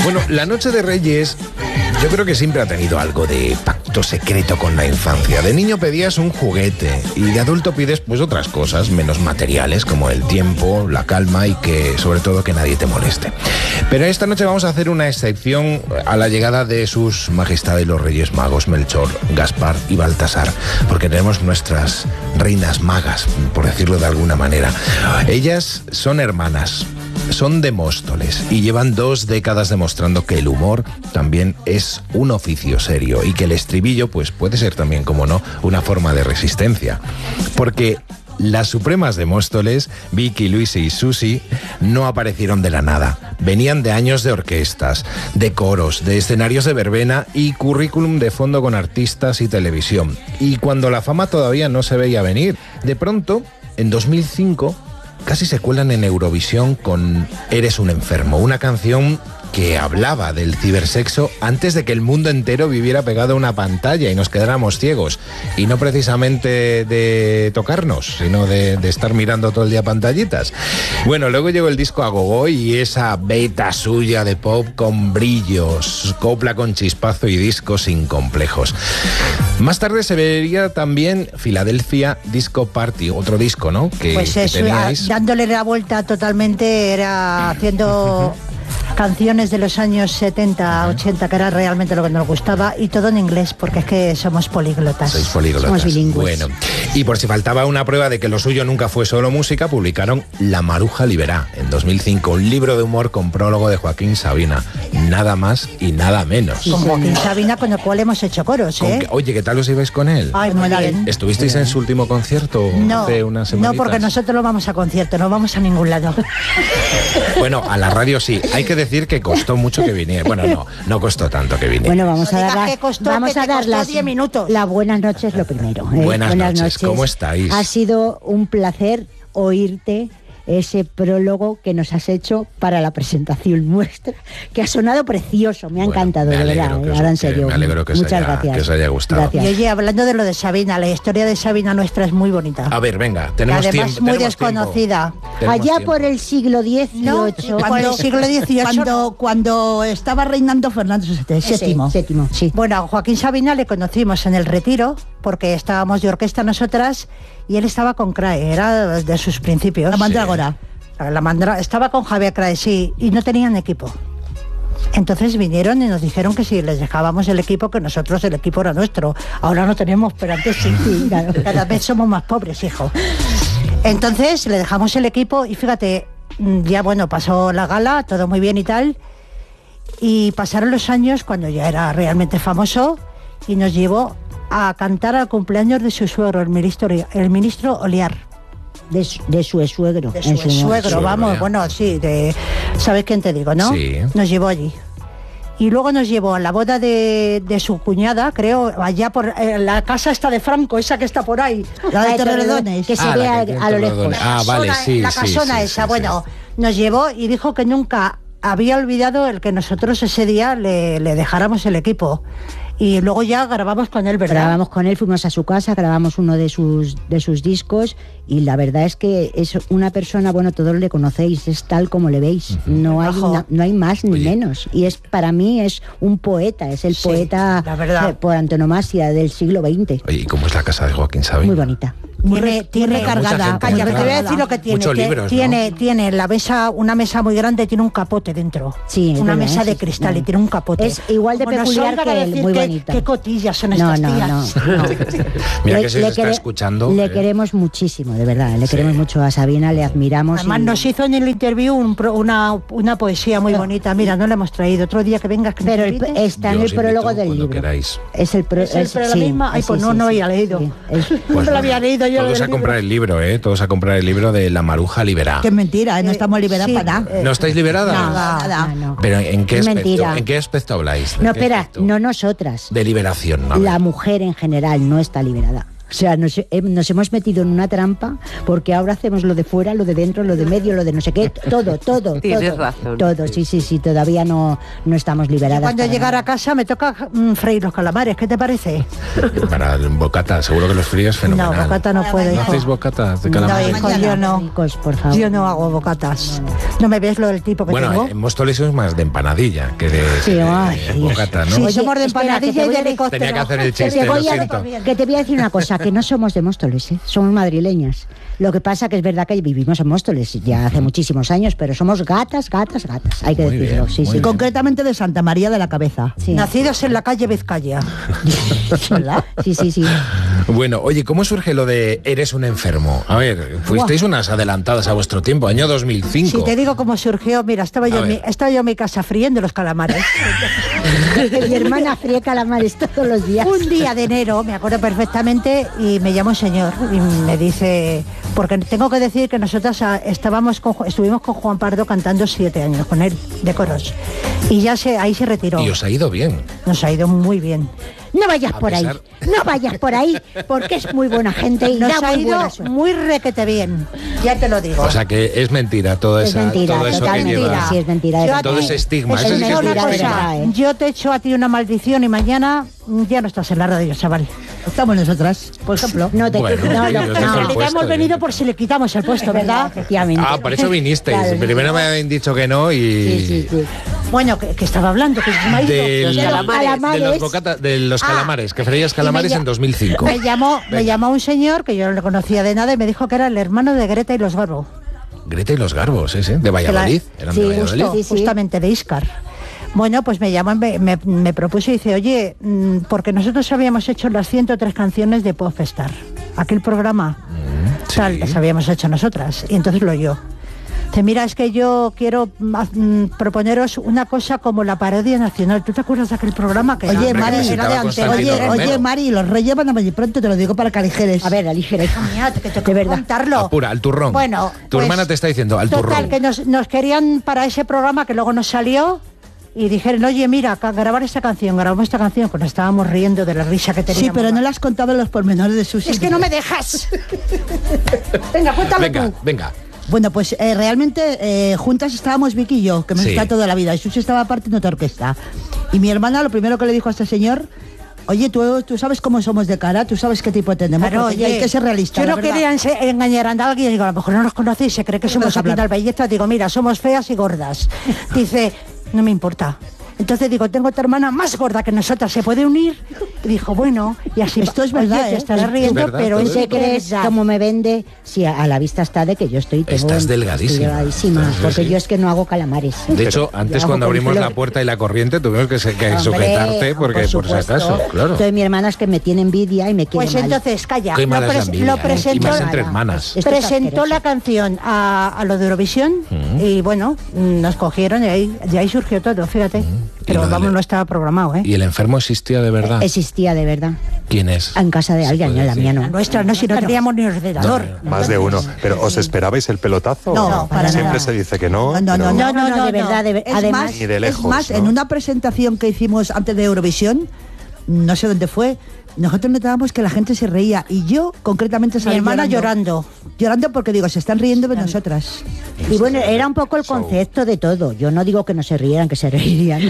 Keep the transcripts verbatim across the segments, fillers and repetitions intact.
Bueno, la Noche de Reyes yo creo que siempre ha tenido algo de pacto secreto con la infancia. De niño pedías un juguete y de adulto pides pues otras cosas menos materiales como el tiempo, la calma y que sobre todo que nadie te moleste. Pero esta noche vamos a hacer una excepción a la llegada de sus majestades los Reyes Magos Melchor, Gaspar y Baltasar, porque tenemos nuestras reinas magas, por decirlo de alguna manera. Ellas son hermanas. Son de Móstoles y llevan dos décadas demostrando que el humor también es un oficio serio y que el estribillo pues puede ser también, como no, una forma de resistencia. Porque las supremas de Móstoles, Vicky, Luisi y Susi, no aparecieron de la nada. Venían de años de orquestas, de coros, de escenarios de verbena y currículum de fondo con artistas y televisión. Y cuando la fama todavía no se veía venir, de pronto, en dos mil cinco... casi se cuelan en Eurovisión con Eres un enfermo, una canción que hablaba del cibersexo antes de que el mundo entero viviera pegado a una pantalla y nos quedáramos ciegos. Y no precisamente de tocarnos, sino de, de estar mirando todo el día pantallitas. Bueno, luego llegó el disco a gogo y esa beta suya de pop con brillos, copla con chispazo y discos sin complejos. Más tarde se vería también Philadelphia Disco Party, otro disco, ¿no? Que, pues que eso, teníais. Dándole la vuelta totalmente, era haciendo canciones de los años setenta, ochenta, que era realmente lo que nos gustaba, y todo en inglés, porque es que somos políglotas. Sois políglotas. Somos bilingües. Bueno, y por si faltaba una prueba de que lo suyo nunca fue solo música, publicaron La Maruja Liberá en dos mil cinco, un libro de humor con prólogo de Joaquín Sabina. Nada más y nada menos. Con Joaquín Sabina, con el cual hemos hecho coros, ¿eh? Que, oye, ¿qué tal os ibais con él? Ay, muy bien. ¿Estuvisteis en su último concierto No, hace unas semanitas? no, porque nosotros no vamos a concierto, no vamos a ningún lado. Bueno, a la radio sí. Hay que decir que costó mucho que viniera. Bueno, no, no costó tanto que viniera. Bueno, vamos No a digas dar que costó, vamos que a te dar costó las diez minutos. las buenas noches lo primero. ¿eh? Buenas noches, ¿cómo estáis? Ha sido un placer oírte ese prólogo que nos has hecho para la presentación nuestra, que ha sonado precioso, me ha Bueno, encantado, me de alegro verdad, que os- ahora en que serio. me alegro que os Muchas haya- gracias. que os haya gustado. Gracias. Y oye, hablando de lo de Sabina, la historia de Sabina nuestra es muy bonita. A ver, venga, Que tenemos además tiempo. muy tenemos tiempo. desconocida. Tenemos Allá tiempo. por el siglo dieciocho. Por el siglo dieciocho. Cuando, cuando estaba reinando Fernando séptimo. Séptimo, sí. Bueno, a Joaquín Sabina le conocimos en el Retiro, porque estábamos de orquesta nosotras, y él estaba con Crae, era de sus principios. La mandrágora. La mandra- estaba con Javier Crae, sí, y no tenían equipo. Entonces vinieron y nos dijeron que si les dejábamos el equipo, que nosotros el equipo era nuestro. Ahora no tenemos, pero antes sí. Sí, claro. Cada vez somos más pobres, hijo. Entonces le dejamos el equipo y fíjate, ya bueno, pasó la gala, todo muy bien y tal, y pasaron los años cuando ya era realmente famoso y nos llevó a cantar al cumpleaños de su suegro, el ministro, el ministro Oliar. De su, de su suegro. De en su su- suegro, Suegro, vamos, ya. bueno, sí, de, ¿sabes quién te digo, no? Sí. Nos llevó allí. Y luego nos llevó a la boda de, de su cuñada, creo, allá por eh, la casa esta de Franco, esa que está por ahí. La de de Torrelodones. que se Ah, ve la a, que tiene a lo lejos. Torrelodones. Ah, vale, Casona- sí, la sí, casona sí, esa, sí, bueno, sí. nos llevó y dijo que nunca había olvidado el que nosotros ese día le, le dejáramos el equipo. Y luego ya grabamos con él, ¿verdad? Grabamos con él, fuimos a su casa, grabamos uno de sus de sus discos y la verdad es que es una persona, bueno, todos le conocéis, es tal como le veis, no hay Bajo. na- no hay más ni Oye. menos. Y es para mí es un poeta, es el Sí, poeta la verdad. eh, por antonomasia del siglo veinte. Oye, ¿y cómo es la casa de Joaquín Sabina? Muy bonita. Muy, Tiene- re- tiene- muy recargada. Mucha gente. Calla, que te voy a recargada. decir lo que tiene. Muchos que libros, ¿no? tiene, tiene la mesa, una mesa muy grande, tiene un capote dentro. Sí, es una verdad, mesa sí, de sí, cristal no. y tiene un capote. Es igual de Como nos peculiar salgan que a él, decir muy qué- bonita. Qué cotillas son No, estas no, tías. no, no. Mira Le- que se le os está quere- escuchando. Le eh. queremos muchísimo, de verdad. Le Sí. queremos mucho a Sabina, le admiramos. Además y- nos hizo en el interview un pro- una, una poesía muy bonita. Mira, no la hemos traído. Otro día que vengas que me Pero el- invites. está en Yo el os invito prólogo del cuando libro. queráis. Es el, pro, ¿Es el es- pro- la sí, misma? Ay, sí, pues no, sí, no sí. había leído. Sí, es- No Pues lo nada, había leído yo. Todos del a comprar libro. el libro, ¿eh? Todos a comprar el libro de La Maruja Liberá. Que es mentira, ¿eh? no Eh, estamos liberados sí, para nada. eh, ¿No estáis liberadas? Nada. Nada, no. ¿Pero en qué Es aspecto? mentira. ¿En qué aspecto habláis? ¿De No, qué espera, aspecto? no nosotras. De liberación, ¿no? La mujer en general no está liberada. O sea, nos, eh, nos hemos metido en una trampa porque ahora hacemos lo de fuera, lo de dentro, lo de medio, lo de no sé qué, todo, todo, Tienes todo. razón. Todo, sí, sí, sí, todavía no, no estamos liberadas. Cuando para llegar nada. a casa me toca mm, freír los calamares, ¿qué te parece? Para el bocata, seguro que los fríos fenomenal. No, bocata no puedo, ¿No hijo. hacéis bocatas de No, calamares? hijo, yo no. Ricos, por favor. Yo no hago bocatas. ¿No me ves lo del tipo que Bueno, tengo? en Móstoles es más de empanadilla que de, Sí, de- ay, de Dios. bocata, ¿no? Sí, Oye, somos de espera, que te empanadilla y voy de a decir- helicóptero. Tenía que hacer el Que chiste, te, lo voy a, siento. que te voy a decir una cosa, que no somos de Móstoles, ¿eh? Somos madrileñas. Lo que pasa que es verdad que vivimos en Móstoles ya hace muchísimos años, pero somos gatas, gatas, gatas, hay que Muy decirlo. bien, sí, muy sí. bien. Concretamente de Santa María de la Cabeza. Sí. Nacidos en la calle Vizcaya. ¿Verdad? Sí, sí, sí. Bueno, oye, ¿cómo surge lo de eres un enfermo? A ver, fuisteis unas adelantadas a vuestro tiempo, año dos mil cinco. Si te digo cómo surgió, mira, estaba yo, A en mi, ver. estaba yo en mi casa friendo los calamares. Mi hermana fría calamares todos los días. Un día de enero, me acuerdo perfectamente, y me llama un señor y me dice, porque tengo que decir que nosotras ah, estábamos con, Ju- estuvimos con Juan Pardo cantando siete años con él, de coros. Y ya se, ahí se retiró. Y os ha ido bien. Nos ha ido muy bien. No vayas A por ahí, pesar- no vayas por ahí, porque es muy buena gente y Nos da ha muy ido buena suerte. muy requete bien, ya te lo digo. O sea que es mentira toda Es esa, mentira, todo eso que totalmente. lleva. Sí, es mentira. de Yo a verdad. Todo ti- ese estigma, Es eso sí que es Una mentira, un de cosa, verdad, ¿eh? yo te echo a ti una maldición y mañana ya no estás en la radio, chaval. Estamos nosotras, por ejemplo. No te Bueno, no, sí, no, os no. dejo el En realidad puesto, hemos venido por si le quitamos el puesto, ¿verdad? Efectivamente. Ah, por eso vinisteis. Claro. Primero me habían dicho que no y... Sí, sí, sí. Bueno, que, que estaba hablando, que se me ha ido. Del- Los de calamares. los, bocata- de los Ah, calamares, que freías y calamares me en lla- dos mil cinco. Me llamó, me Venga. llamó un señor que yo no le conocía de nada y me dijo que era el hermano de Greta y los Garbo. Greta y los Garbos, ese, de Valladolid. Eran sí, de Valladolid. justo. Sí, sí. Justamente de Íscar. Bueno, pues me llamó, me, me, me propuso y dice, oye, mm, porque nosotros habíamos hecho las ciento tres canciones de Popstar, aquel programa, sí. tal, las habíamos hecho nosotras, y entonces lo oyó. Dice, mira, es que yo quiero mm, proponeros una cosa como la parodia nacional. ¿Tú te acuerdas de aquel programa? Que Oye, era- Mari, era de estaba Antena? Oye, Constantino oye, Romero. Mari, los reyes van a venir pronto, te lo digo para que aligeres. A ver, aligera. hija. Mía, que tengo De que verdad. contarlo. Apura, al turrón. Bueno, Tu pues, hermana te está diciendo, al total, turrón. que nos, nos querían para ese programa que luego nos salió y dijeron, oye, mira, ca- grabar esta canción, grabamos esta canción, que nos estábamos riendo de la risa que teníamos. Sí, pero no le has contado los pormenores de su Es que no me dejas. Venga, cuéntalo Venga, tú. venga. Bueno, pues eh, realmente eh, juntas estábamos Vicky y yo, que me Sí. está toda la vida, y Susi estaba aparte en otra orquesta. Y mi hermana lo primero que le dijo a este señor, oye, tú, tú sabes cómo somos de cara, tú sabes qué tipo tenemos, Claro, porque oye, hay que ser realista. Yo la no verdad. quería ense- engañar a alguien, digo, a lo mejor no nos conocéis, se cree que somos Vamos a aquí en hablar. Albelleta. Digo, mira, somos feas y gordas. Dice, no me importa. Entonces digo, tengo otra hermana más gorda que nosotras, ¿se puede unir? Y dijo, bueno, y así Esto es oye, verdad, te ¿eh? estarás Es riendo, verdad, pero todo es ¿Te esto. crees cómo me vende? Sí, a, a la vista está de que yo estoy... tengo- Estás delgadísima. estoy delgadísima, Estás- porque sí. yo es que no hago calamares. De hecho, antes Yo cuando hago con abrimos la flor. puerta y la corriente tuvimos que, se- que Hombre, sujetarte porque por, si supuesto. acaso, claro. Entonces mi hermana es que me tiene envidia y me quiere Pues mal. entonces, calla. Qué Lo, mala es la pres- envidia, lo ¿eh? Y presentó, más entre hermanas. Esto es presentó asqueroso. la canción a, a lo de Eurovisión y bueno, nos cogieron y ahí, de ahí surgió todo, fíjate. Y Pero lo vamos, del- no estaba programado, ¿eh? ¿Y el enfermo existía de verdad? Existía de verdad. ¿Quién es? En casa de alguien, puede en la decir? mía La no. nuestra, no, si no teníamos ni ordenador. Más de uno. ¿Pero os esperabais el pelotazo? No, ¿O para Siempre nada. se dice que no. No, no, pero- no, No, no, de verdad, de ver- Es además... más, Ni de lejos, es más ¿no? en una presentación que hicimos antes de Eurovisión, no sé dónde fue, nosotros notábamos que la gente se reía y yo concretamente Mi salí hermana llorando. Llorando porque digo, se están riendo de nosotras. Y bueno, era un poco el concepto de todo. Yo no digo que no se rieran, que se reirían.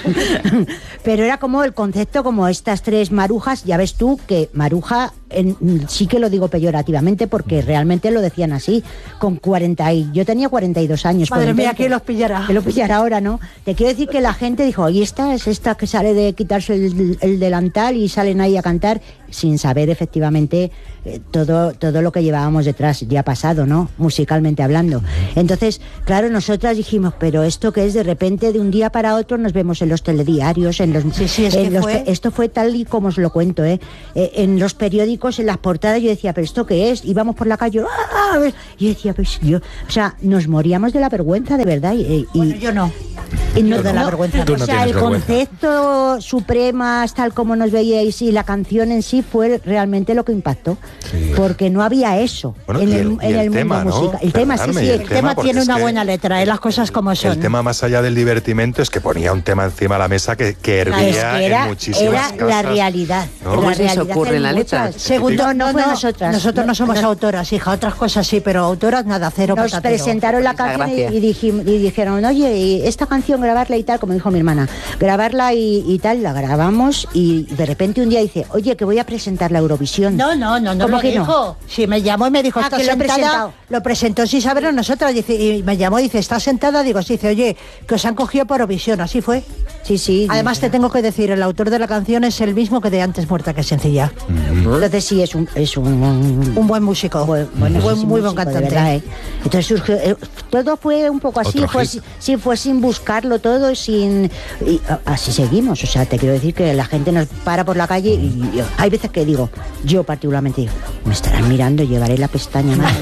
Pero era como el concepto, como estas tres marujas. Ya ves tú que maruja, en- sí que lo digo peyorativamente porque realmente lo decían así. Con cuarenta y... Yo tenía cuarenta y dos años. Madre por mía, entonces. ¿quién los pillará? Que lo pillará ahora, ¿no? Te quiero decir que la gente dijo, y esta es esta que sale de quitarse el, el delantal y salen ahí a cantar sin saber efectivamente eh, todo, todo lo que llevábamos detrás, ya pasado, ¿no? Musicalmente hablando. Entonces, claro, nosotras dijimos, pero esto que es de repente de un día para otro nos vemos en los telediarios, en los... Sí, sí, es en que los fue- pe- Esto fue tal y como os lo cuento, ¿eh? Eh, En los periódicos, en las portadas, yo decía, pero ¿esto qué es? Íbamos por la calle, ¡ah! Y yo decía, pues yo... O sea, nos moríamos de la vergüenza, de verdad. Y, y- Bueno, yo no. y no, de la no, vergüenza. Tú o no sea, tienes el vergüenza. concepto supremas, tal como nos veíais, y la canción en sí fue realmente lo que impactó, Sí. porque no había eso Bueno, en y el, el- y en el el tema, mundo ¿no? musical. El tema, sí, Perdonadme, sí, y el el tema tema, porque tiene es una que buena letra, ¿eh? Las cosas como son. El tema más allá del divertimento es que ponía un tema encima de la mesa que, que hervía es que era, en muchísimas era casas. la realidad. ¿no? La ¿Cómo se os realidad ocurre en la letra? muchas. Segundo, no, no fue no, nosotras. Nosotros no somos autoras, hija. Otras cosas sí, pero autoras nada, cero Nos patatero. presentaron la Esa canción y, gracia. y dijim- y dijeron, oye, y esta canción grabarla y tal, como dijo mi hermana, grabarla y, y tal, la grabamos y de repente un día dice, oye, que voy a presentar la Eurovisión. No, no, no, no ¿Cómo lo que no? dijo. Sí, me llamó y me dijo, Ah, está que lo he sentada. presentado. Lo presentó sin saberlo nosotras. Dice, y me llamó y dice, ¿está sentada? Digo, sí, dice, oye, que os han cogido por Eurovisión. Así fue. Sí, sí. Además, te tengo que decir, el autor de la canción es el mismo que de Antes muerta que sencilla. Entonces sí, es un... Es un, Un buen músico. buen- Un buen, buenísimo muy buen músico, de cantante. verdad, ¿eh? Entonces surgió, eh, todo fue un poco así, Otro fue, hit. si- sí, fue sin buscarlo todo, sin y, a- así seguimos. O sea, te quiero decir que la gente nos para por la calle y, y hay veces que digo, yo particularmente digo, me estarán mirando, llevaré la pestaña más.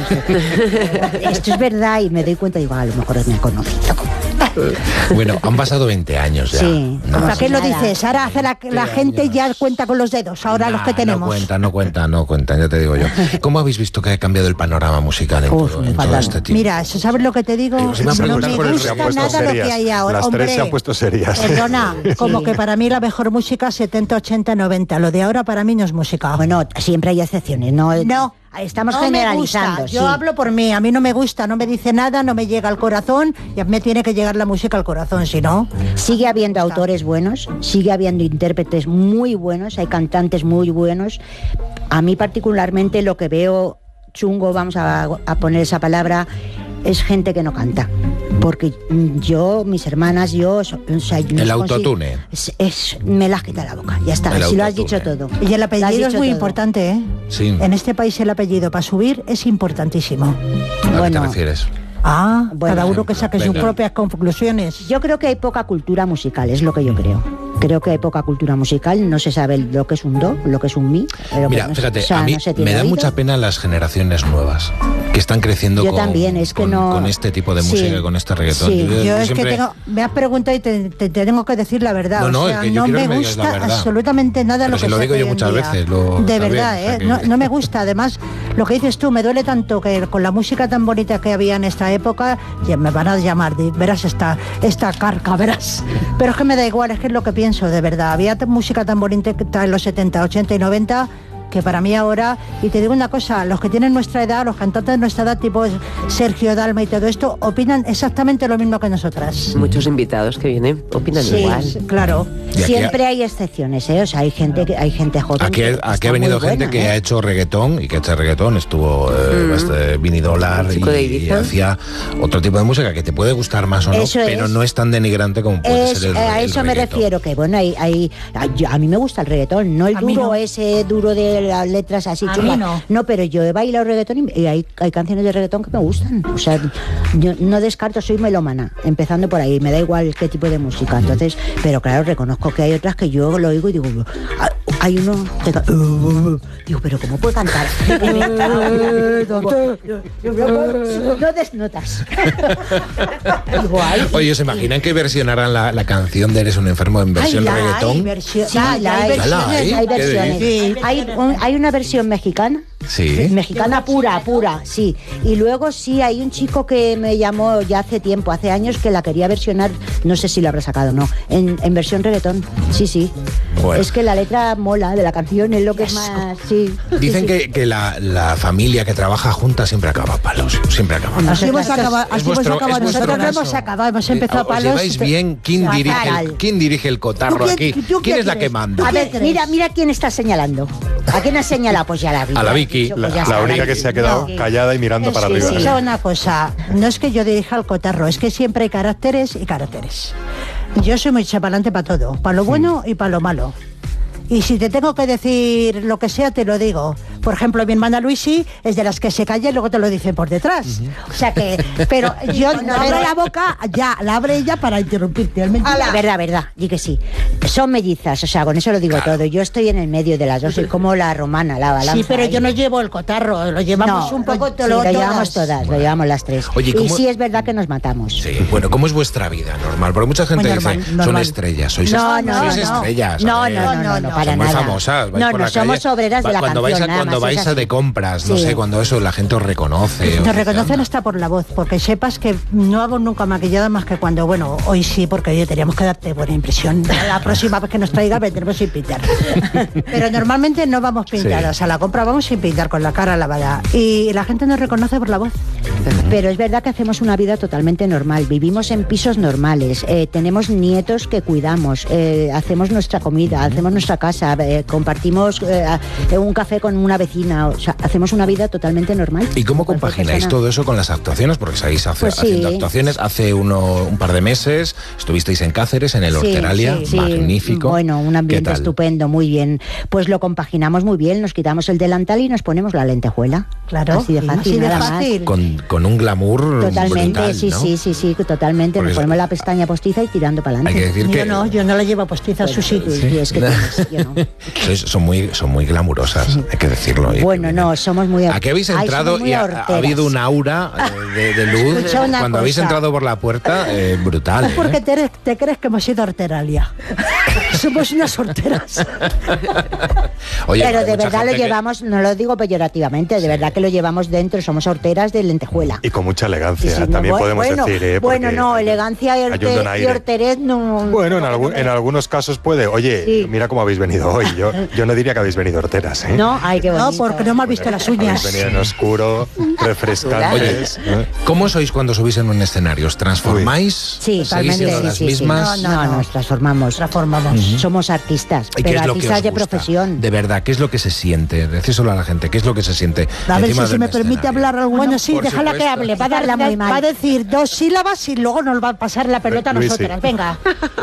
Esto es verdad y me doy cuenta y digo, a lo mejor me he conocido. Bueno, han pasado veinte años ya. Sí. No, ¿Para qué lo nada. dices? Ahora hace la, la gente ya cuenta con los dedos, ahora los que Nah, tenemos. No cuentan, no cuentan, no cuentan, ya te digo yo. ¿Cómo habéis visto que ha cambiado el panorama musical en, Uf, todo, en todo fatal. este tiempo? Mira, ¿eso sabes lo que te digo? Digo, si me han no preguntado me por el- se gusta han puesto nada lo serias. que hay ahora. Las tres Hombre, se han puesto serias. Perdona, como que para mí la mejor música setenta, ochenta, noventa. Lo de ahora para mí no es música. Bueno, siempre hay excepciones, ¿no? No. Estamos No me generalizando. gusta. Yo sí. hablo por mí, a mí no me gusta, no me dice nada, no me llega al corazón y a mí me tiene que llegar la música al corazón, si no. Sigue habiendo autores buenos, sigue habiendo intérpretes muy buenos, hay cantantes muy buenos. A mí particularmente lo que veo chungo, vamos a, a poner esa palabra, es gente que no canta. Porque mm, yo, mis hermanas, yo... o sea, El nos autotune. consi- Es, es- me las quita la boca, ya está, El si lo has autotune. dicho todo. Y el Lo has apellido es dicho muy todo. importante, ¿eh? Sí. En este país el apellido para subir es importantísimo. ¿A qué te Bueno. refieres? Ah, Bueno, cada uno que saque sus venga. propias conclusiones. Yo creo que hay poca cultura musical, es lo que yo creo. Creo que hay poca cultura musical, no se sabe lo que es un do, lo que es un mi. lo que Mira, no se- fíjate, o sea, a mí no se tiene me da oído. mucha pena las generaciones nuevas que están creciendo Yo con, también, es que con- no- con este tipo de Sí. música, y con este reggaetón. Sí. Yo es siempre- que tengo, me has preguntado y te, te- te tengo que decir la verdad. No, no, o es sea, que yo no quiero me que me digas la gusta verdad. absolutamente nada Pero lo si que lo se digo hace yo hoy en muchas día. veces, lo- De está verdad, bien, o sea ¿eh? que- No, no me gusta. Además, lo que dices tú, me duele tanto que con la música tan bonita que había en esta época, ya me van a llamar, de- verás esta, esta carca, verás. Pero es que me da igual, es que es lo que pienso, de verdad. Había t- música tan bonita que está en los setenta, ochenta y noventa que para mí ahora, y te digo una cosa, los que tienen nuestra edad, los cantantes de nuestra edad, tipo Sergio Dalma y todo esto, opinan exactamente lo mismo que nosotras. Muchos invitados que vienen opinan Sí, igual. Sí, claro. Y aquí Siempre hay excepciones, ¿eh? O sea, hay gente que hay gente joven. Aquí, que aquí está ha muy venido buena, gente que ¿eh? ha hecho reggaetón y que este reggaetón estuvo eh, Mm. este, Vini Dólar El chico de y, y Ibiza. hacía otro tipo de música que te puede gustar más o no, Eso pero es. no es tan denigrante como puede Es- ser el, a el eso me reggaetón. refiero, que bueno, hay, hay, a, yo- a mí me gusta el reggaetón, no el A mí duro no. ese duro de las letras así A chungas. mí no. pero yo he bailado reggaetón y, y hay, hay canciones de reggaetón que me gustan. O sea, yo no descarto, soy melómana, empezando por ahí, me da igual qué tipo de música. Entonces, pero claro, reconozco que hay otras que yo lo oigo y digo, ah, hay uno que ca- digo, pero ¿cómo puede cantar? No desnotas. Digo, ay, Oye, ¿se imaginan que versionaran la, la canción de Eres un enfermo en versión Ay, la hay, reggaetón? versión- Sí, la- la hay hay, La hay, versiones. hay ¿qué versiones. dices? Hay, un- hay una versión mexicana. Sí. Mexicana pura, pura, sí. Y luego sí, hay un chico que me llamó ya hace tiempo, hace años, que la quería versionar, no sé si lo habrá sacado o no, en, en versión reggaetón. Sí, sí. Bueno. Es que la letra mola de la canción, es lo que es más... Sí. Dicen Sí, sí. que, que la, la familia que trabaja junta siempre acaba a palos, siempre acaba a palos. Así hemos Nosotras- acabado, es así hemos vuestro- acabado es vuestro Nosotros no nosotros. hemos acabado, hemos empezado a ¿Os palos. lleváis bien? ¿Quién Fatal. dirige, el, ¿Quién dirige el cotarro ¿Tú aquí? quién- tú ¿Quién qué es la que crees? manda? A ver, crees? mira, mira quién está señalando. ¿A quién ha señalado? Pues ya la Vicky. A la Vicky, Pues La, ya la está, única que Vicky. se ha quedado No. callada y mirando para Sí, arriba. sí. Piensa una cosa, no es que yo dirija el cotarro, es que siempre hay caracteres y caracteres. Yo soy muy chapalante para todo, para lo bueno y para lo malo. Y si te tengo que decir lo que sea, te lo digo. Por ejemplo, mi hermana Luisi es de las que se calla y luego te lo dicen por detrás. O sea que, pero yo No abre la boca, ya, la abre ella para interrumpirte. Es mentira. La verdad, verdad, di que sí. Son mellizas, o sea, con eso lo digo Claro. todo. Yo estoy en el medio de las dos, soy como la romana, la balanza. Sí, pero ahí. yo no llevo el cotarro, lo llevamos No, un poco sí, todo lo todas. llevamos todas, lo llevamos las tres. Oye, y ¿cómo- sí es verdad que nos matamos. Sí, bueno, ¿cómo es vuestra vida normal? Porque mucha gente Muy dice, normal, son normal. estrellas, sois, No, est- no, sois no. estrellas. No, a ver. no, no, no, no, para Son muy nada. famosas. vais No, por no, la somos calle, obreras de va- la cuando canción, vais a, nada Cuando más, vais es a así. de compras, no Sí. sé, cuando eso la gente os reconoce. os Te dice, reconocen "Anda". hasta por la voz, porque sepas que no hago nunca maquillada más que cuando, bueno, hoy sí, porque oye, teníamos que darte buena impresión. La próxima vez que nos traiga vendremos sin pintar. Pero normalmente no vamos pintadas, Sí. a la compra vamos sin pintar, con la cara lavada. Y la gente nos reconoce por la voz. Pero es verdad que hacemos una vida totalmente normal, vivimos en pisos normales, eh, tenemos nietos que cuidamos, eh, hacemos nuestra comida, hacemos nuestra casa, eh, compartimos eh, un café con una vecina, o sea, hacemos una vida totalmente normal. ¿Y cómo Cualquier compagináis persona. todo eso con las actuaciones? Porque seguís hace- Pues sí. haciendo actuaciones. Hace uno, un par de meses estuvisteis en Cáceres, en el Sí, Horteralia, sí, sí. magnífico. Bueno, un ¿Qué ambiente tal? estupendo, muy bien. Pues lo compaginamos muy bien, nos quitamos el delantal y nos ponemos la lentejuela. Claro, Así de sí, fácil, así de nada más. fácil. Con, con un glamour Totalmente, brutal, sí, ¿no? sí, sí, sí, totalmente. Porque Nos es- ponemos la pestaña postiza y tirando para Hay que adelante. decir Yo que no, yo no la llevo postiza a su sitio. Sí, es que tú eres, yo no. sois- son, muy, son muy glamurosas, hay que decirlo. oye, Bueno, que no, vienen. somos muy... ¿A qué habéis Ay, entrado? somos muy Y ha, ha horteras. habido un aura eh, de, de luz Escucha una cuando habéis cosa. entrado por la puerta, eh, brutal. Es porque ¿eh? te, eres- te crees que hemos sido horteralia. Somos unas horteras. Oye, Pero hay de mucha verdad lo gente que- llevamos, no lo digo peyorativamente, de verdad que lo llevamos dentro, somos horteras de lentejuela. Y con mucha Sí, elegancia, sí, no, también bu- podemos bueno, decir. ¿eh? Bueno, Porque no, hay- elegancia y, hay un horte- don y aire. horterez no... Bueno, en, no, algún- no, en algunos casos puede. Oye, Sí. mira cómo habéis venido hoy. Yo, yo no diría que habéis venido horteras, ¿eh? No, ay, qué bonito. No, porque no me has visto las uñas. Habéis venido en oscuro, refrescantes. ¿eh? ¿Cómo sois cuando subís en un escenario? ¿Os transformáis? Sí, ¿Seguís totalmente. siendo Sí, las sí, sí. mismas? No, no, No, no. nos transformamos. Transformamos. Somos artistas, ¿Y qué pero es lo que artistas os de gusta? profesión. De verdad, ¿qué es lo que se siente? Decíselo a la gente, ¿qué es lo que se siente? A ver encima si se de me un permite escenario? hablar alguno. Bueno, sí, Por déjala que supuesto. hable. Va a, dar, Habla muy mal. va a decir dos sílabas y luego nos va a pasar la pelota a Luisi. nosotras. Venga,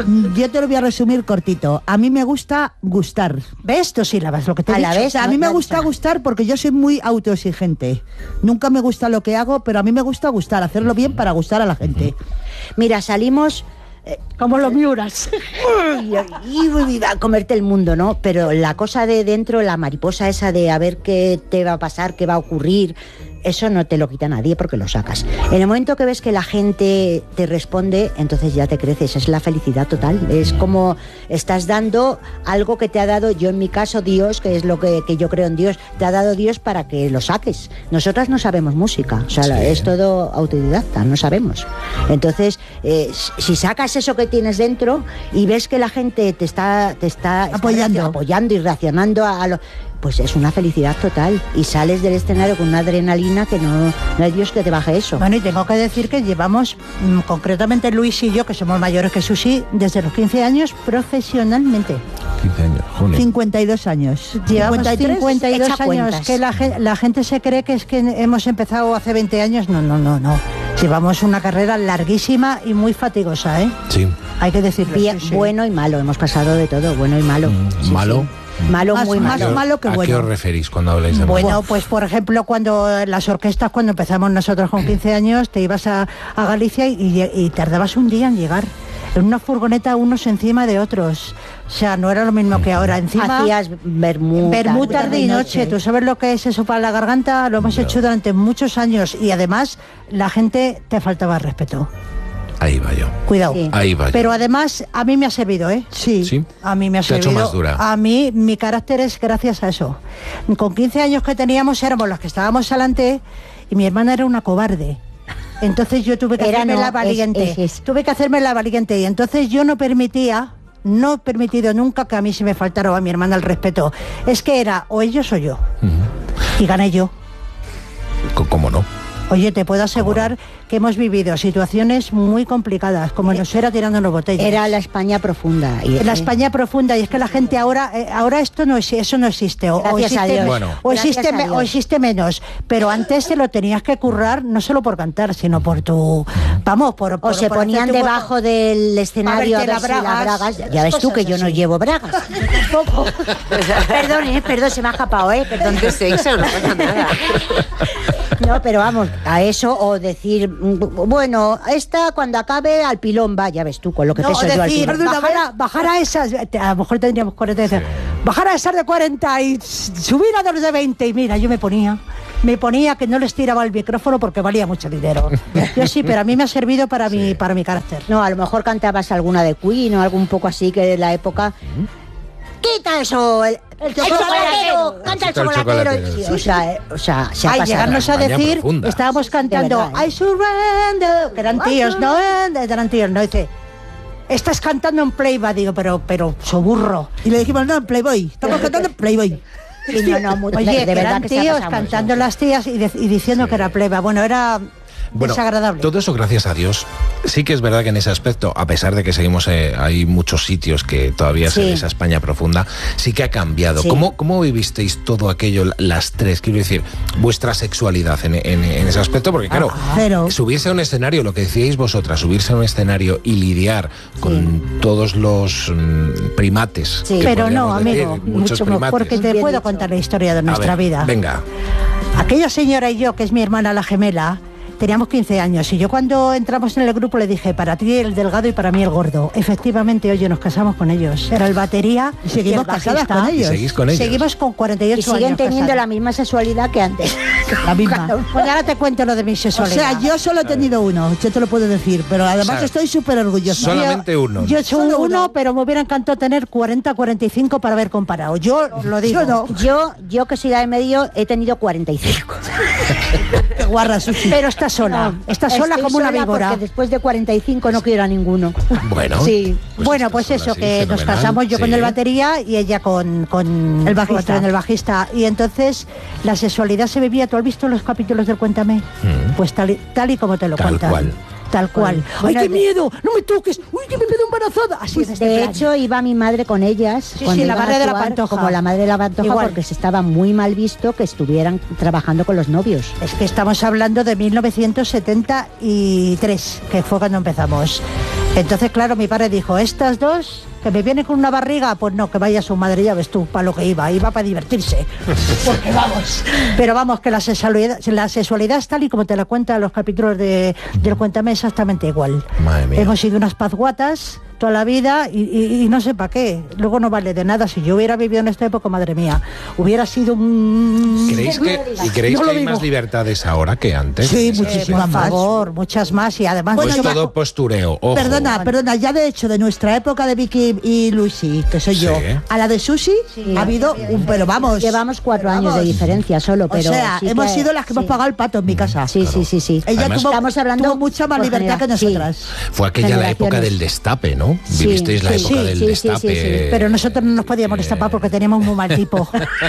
Yo te lo voy a resumir cortito. A mí me gusta gustar. ¿ves? Dos sílabas, lo que te he A la dicho. vez. O sea, a mí No, me no, gusta no. gustar porque yo soy muy autoexigente. Nunca me gusta lo que hago, pero a mí me gusta gustar, hacerlo bien para gustar a la gente. Mira, salimos... Como los miuras. y, y- y a comerte el mundo, ¿no? Pero la cosa de dentro, la mariposa esa de a ver qué te va a pasar, qué va a ocurrir, eso no te lo quita nadie porque lo sacas. En el momento que ves que la gente te responde, entonces ya te creces, es la felicidad total. Es como estás dando algo que te ha dado, yo en mi caso Dios, que es lo que, que yo creo en Dios, te ha dado Dios para que lo saques. Nosotras no sabemos música, o sea, Sí. es todo autodidacta, no sabemos. Entonces, eh, si sacas eso que tienes dentro y ves que la gente te está, te está está Apoyando. apoyando y reaccionando a, a lo... Pues es una felicidad total. Y sales del escenario con una adrenalina que no, no hay Dios que te baje eso. Bueno, y tengo que decir que llevamos, mm, concretamente Luis y yo, que somos mayores que Susi, desde los quince años profesionalmente. quince años, joder. cincuenta y dos años. Llevamos cincuenta y tres. cincuenta y dos echa años. cuentas. Que la, gen- la gente se cree que es que hemos empezado hace veinte años. No, no, no, no. Llevamos una carrera larguísima y muy fatigosa, ¿eh? Sí. Hay que decirlo. Bien, sí, sí. bueno y malo. Hemos pasado de todo, bueno y malo. Sí, ¿malo? sí. Malo, Más- muy más malo. malo que ¿A qué bueno. os referís cuando habláis de malo? Bueno, pues por ejemplo, cuando las orquestas, cuando empezamos nosotros con quince años, te ibas a, a Galicia y, y tardabas un día en llegar. En una furgoneta unos encima de otros. O sea, no era lo mismo que ahora. Encima, Hacías vermú. vermú tarde, tarde y noche. ¿Tú sabes lo que es eso para la garganta? Lo hemos No. hecho durante muchos años y además la gente te faltaba respeto. Ahí va yo. Cuidado. Sí. Ahí va yo. Pero además a mí me ha servido, ¿eh? Sí. ¿Sí? A mí me ha Te ha hecho servido. más dura. A mí, mi carácter es gracias a eso. Con quince años que teníamos, éramos las que estábamos adelante y mi hermana era una cobarde. Entonces yo tuve que Era hacerme no, la es- valiente. es- es. Tuve que hacerme la valiente y entonces yo no permitía, no he permitido nunca que a mí se me faltara o a mi hermana el respeto. Es que era o ellos o yo. Y gané yo. C- ¿Cómo no? Oye, te puedo asegurar que hemos vivido situaciones muy complicadas, como nos era tirándonos botellas. Era la España profunda. Y La España profunda, y es que la gente ahora, eh, ahora esto no es, eso no existe, o, o Gracias a existe, Dios. Bueno. o, Gracias existe a me- Dios. o existe menos, pero antes te lo tenías que currar no solo por cantar, sino por tu, vamos, por, por O se por ponían hacerte un hueco. debajo del escenario a verte ver las si las bragas, bragas. Ya ves tú cosas que yo no así. llevo bragas. Tampoco. Perdón, eh, perdón, se me ha escapado, ¿eh? Perdón. De sexo, no pasa nada. No, pero vamos, a eso o decir, mm, bueno, esta cuando acabe al pilón va, ya ves tú, con lo que No, peso yo al decir, pilón. bajar a, bajar a esas, a lo mejor tendríamos cuarenta, y decir, bajar a esas de cuarenta y subir a dos de veinte, y mira, yo me ponía, me ponía que no les tiraba el micrófono porque valía mucho dinero. Yo sí, pero a mí me ha servido para mi, para mi carácter. No, a lo mejor cantabas alguna de Queen o algo un poco así que de la época. ¡Quita eso! El, el chocolatero! ¡Canta el Quita el chocolatero! chocolatero, Sí, o, sea, eh, o sea, se ha Ay, pasado. llegarnos a España decir, profunda. estábamos cantando verdad, ¿eh? I surrender, que eran tíos, no, eran tíos, no, dice, estás cantando en Playboy, digo, pero, pero, soburro. Y le dijimos, no, en Playboy. Estamos cantando en Playboy. Sí, no, no, muy- Oye, de que verdad eran que se ha tíos pasado cantando mucho. las tías y, de- y diciendo que era Playboy. Bueno, era Bueno, desagradable. todo eso gracias a Dios. Sí que es verdad que en ese aspecto, a pesar de que seguimos, eh, hay muchos sitios que todavía Sí. se esa España profunda, sí que ha cambiado. Sí. ¿Cómo, ¿Cómo vivisteis todo aquello, las tres? Quiero decir, vuestra sexualidad en, en- en ese aspecto, porque claro, Cero. subirse a un escenario, lo que decíais vosotras, subirse a un escenario y lidiar con todos los mm, primates. Sí. que Pero no, podríamos decir, amigo, muchos mucho mejor, primates. porque te Bien puedo dicho. contar la historia de A nuestra ver, vida. Venga. Aquella señora y yo, que es mi hermana la gemela, teníamos quince años y yo cuando entramos en el grupo le dije, para ti el delgado y para mí el gordo. Efectivamente, oye, nos casamos con ellos. Era el batería Y seguimos el casadas bajista. con ellos. ¿Y seguís con ellos? Seguimos con cuarenta y ocho Y siguen años teniendo casados. la misma sexualidad que antes. La misma. Pues ahora te cuento lo de mi O sexualidad. sea, yo solo he tenido uno, yo te lo puedo decir, pero además O sea, estoy súper orgullosa. solamente uno. Yo soy Solo uno, uno. pero me hubiera encantado tener cuarenta, cuarenta y cinco para haber comparado. Yo lo digo. Yo no. Yo, yo que soy la de medio, he tenido cuarenta y cinco. Qué guarra, Susi. Pero está sola, está sola Estoy como una sola víbora. porque después de cuarenta y cinco no quiero a ninguno. Bueno. Sí. Bueno, estás pues sola, eso, sí, que nos fenomenal, casamos yo con sí. el batería y ella con, con El bajista. otro en el bajista. Y entonces la sexualidad se vivía. ¿Tú has visto los capítulos del Cuéntame? Pues tal y, tal y como te lo Tal cuentan. cual. Tal cual. Bueno, ¡Ay, qué de- miedo! ¡No me toques! ¡Uy, que me quedo embarazada! Así de, este De plan. hecho, iba mi madre con ellas. Sí, cuando sí, la iban a madre de la actuar, Pantoja. Como la madre de la Pantoja, Igual. porque se estaba muy mal visto que estuvieran trabajando con los novios. Es que estamos hablando de mil novecientos setenta y tres, que fue cuando empezamos. Entonces, claro, mi padre dijo, estas dos, que me vienen con una barriga, pues no, que vaya su madre, ya ves tú, para lo que iba, iba para divertirse. Porque vamos. Pero vamos, que la sexualidad, la sexualidad es tal y como te la cuentan los capítulos de, del Cuéntame, exactamente igual. Madre mía. Hemos sido unas pazguatas toda la vida y, y- y no sé para qué. Luego no vale de nada. Si yo hubiera vivido en esta época, madre mía, hubiera sido un... ¿Creéis que, ¿Y creéis No que lo hay digo. más libertades ahora que antes? Sí, En ese muchísimas Por aspecto. más. favor, muchas más y además... Pues mucho más- todo postureo, ojo. Perdona, perdona, ya de hecho de nuestra época de Vicky y Lucy, que soy Sí. yo, a la de Susi ha habido un, pero vamos. Llevamos cuatro pero años de vamos. diferencia solo, pero o sea, sí hemos que- sido las que hemos sí. pagado el pato en mi casa. Sí, sí, sí, sí. Ella Además- tuvo, Estamos hablando tuvo mucha más por libertad que genera- sí. nosotras. Fue aquella la época Generaciones. del destape, ¿no? Sí, Vivisteis la sí, época sí, del sí, sí, destape. sí, sí. Pero nosotros no nos podíamos destapar porque teníamos muy mal tipo.